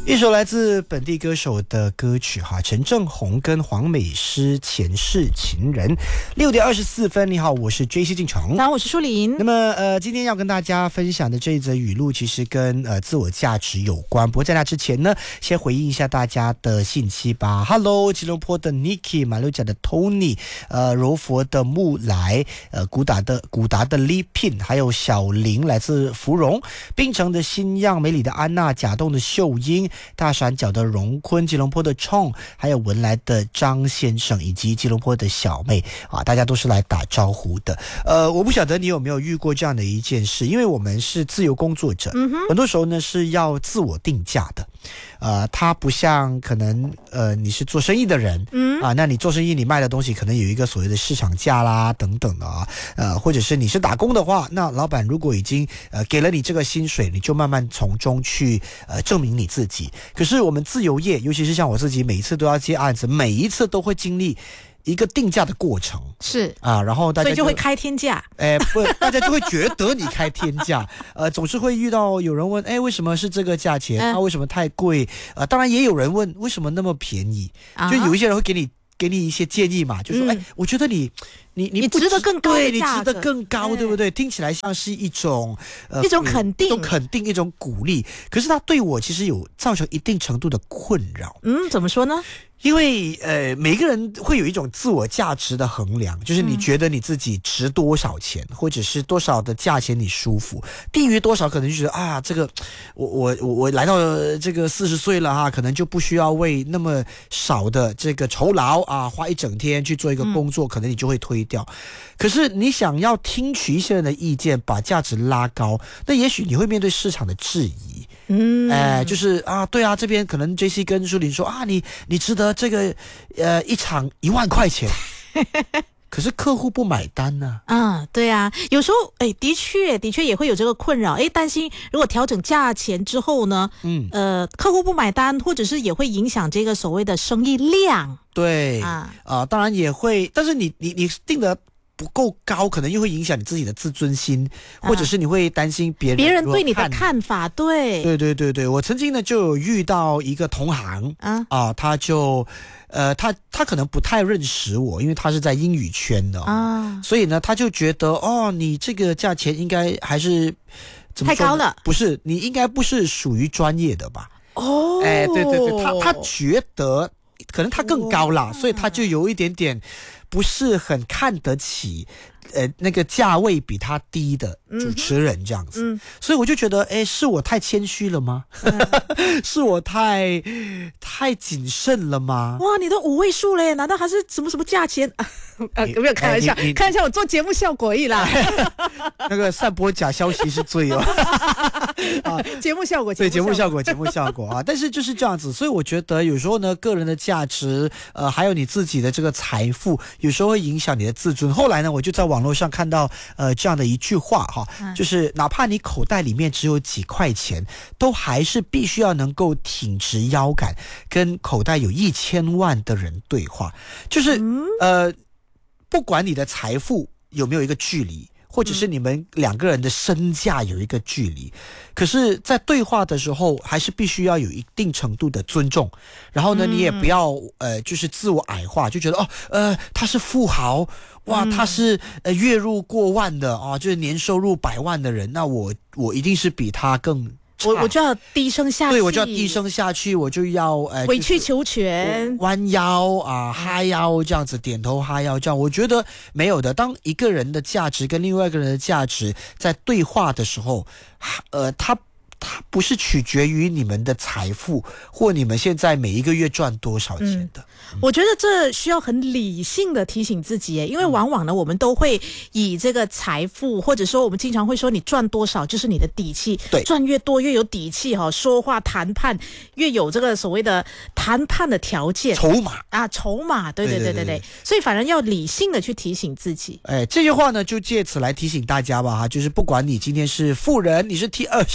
一首来自本地歌手的歌曲哈，陈正宏跟黄美诗前世情人。6:24，你好，我是 JC 进城。 早上我是舒琳。 那么今天要跟大家分享的这一则语录，其实跟自我价值有关。不过在那之前呢，先回应一下大家的信息吧。Hello， 吉隆坡的 Niki， 马六甲的 Tony， 柔佛的木来，古达的Li Pin， 还有小林来自芙蓉，槟城的新样，美里的安娜，甲洞的秀英，大闪角的荣坤，吉隆坡的冲，还有文莱的张先生，以及吉隆坡的小妹啊，大家都是来打招呼的。我不晓得你有没有遇过这样的一件事，因为我们是自由工作者，很多时候呢是要自我定价的。它不像可能你是做生意的人，那你做生意你卖的东西可能有一个所谓的市场价啦等等的啊，或者是你是打工的话，那老板如果已经给了你这个薪水，你就慢慢从中去证明你自己。可是我们自由业，尤其是像我自己，每一次都要接案子，每一次都会经历一个定价的过程， 是啊，然后大家所以就会开天价， 不，大家就会觉得你开天价，总是会遇到有人问，为什么是这个价钱？为什么太贵？当然也有人问为什么那么便宜，就有一些人会给你一些建议嘛，就说，我觉得你值得更高的价格， 对，你值得更高，对不对？听起来像是一种一种肯定， 一种鼓励。可是它对我其实有造成一定程度的困扰。 怎么说呢？ 因为每个人会有一种自我价值的衡量，就是你觉得你自己值多少钱，或者是多少的价钱你舒服，低于多少可能就觉得这个我来到这个40岁了哈，可能就不需要为那么少的这个酬劳花一整天去做一个工作，可能你就会推掉。可是你想要听取一些人的意见，把价值拉高，那也许你会面对市场的质疑。就是对啊，这边可能 JC 跟舒琳说你值得这个一场1万块钱，可是客户不买单呢。 对啊，有时候的确也会有这个困扰，担心如果调整价钱之后呢，客户不买单，或者是也会影响这个所谓的生意量。 对当然也会，但是你定的不够高，可能又会影响你自己的自尊心，或者是你会担心别人对你的看法。对， 我曾经呢就有遇到一个同行他就他可能不太认识我，因为他是在英语圈的所以呢他就觉得你这个价钱应该还是怎么说太高了， 不是，你应该不是属于专业的吧。对，他觉得可能他更高啦，所以他就有一点点不是很看得起那个价位比他低的主持人这样子。所以我就觉得是我太谦虚了吗？是我太谨慎了吗？ 哇，你都5位数嘞，难道还是什么价钱？有没有开玩笑？开玩笑，我做节目效果而已啦。 那个散播假消息是罪节目效果， 对，节目效果但是就是这样子，所以我觉得有时候呢，个人的价值还有你自己的这个财富，有时候会影响你的自尊。后来呢，我就在网络上看到这样的一句话就是哪怕你口袋里面只有几块钱，都还是必须要能够挺直腰杆，跟口袋有1000万的人对话。就是不管你的财富有没有一个距离，或者是你们两个人的身价有一个距离，可是在对话的时候还是必须要有一定程度的尊重。然后呢，你也不要就是自我矮化，就觉得他是富豪，哇，他是月入过万的就是年收入100万的人，那我一定是比他更我就要低声下气， 对，我就要低声下去，我就要委曲求全， 弯腰哈腰这样子，点头哈腰这样。我觉得没有的。当一个人的价值跟另外一个人的价值在对话的时候，他不是取决于你们的财富或你们现在每一个月赚多少钱的。 我觉得这需要很理性的提醒自己因为往往呢，我们都会以这个财富，或者说我们经常会说你赚多少就是你的底气， 对， 赚越多越有底气说话谈判越有这个所谓的谈判的条件，筹码，对，所以反而要理性的去提醒自己。 这句话呢就借此来提醒大家吧就是不管你今天是富人，你是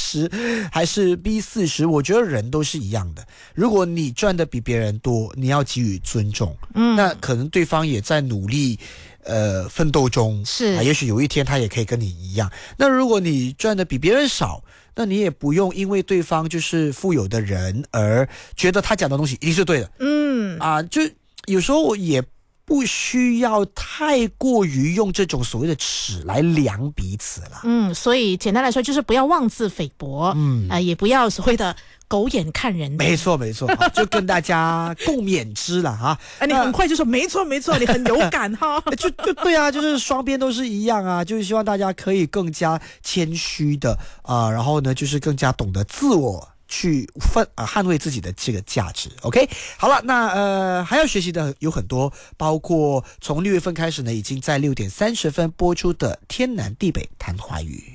T20还是 B40， 我觉得人都是一样的。如果你赚的比别人多，你要给予尊重，那可能对方也在努力奋斗中， 是也许有一天他也可以跟你一样。那如果你赚的比别人少， 那你也不用因为对方就是富有的人而觉得他讲的东西一定是对的。就有时候也不需要太过于用这种所谓的尺来量彼此了。 所以简单来说就是不要妄自菲薄，也不要所谓的狗眼看人。 没错，就跟大家共勉之了哈。 你很快就说没错，你很有感哈。 就对啊，就是双边都是一样啊，就是希望大家可以更加谦虚的然后呢，就是更加懂得自我去捍卫自己的这个价值。 OK， 好了，那还要学习的有很多，包括从6月份开始呢，已经在6点30分播出的天南地北谈华语。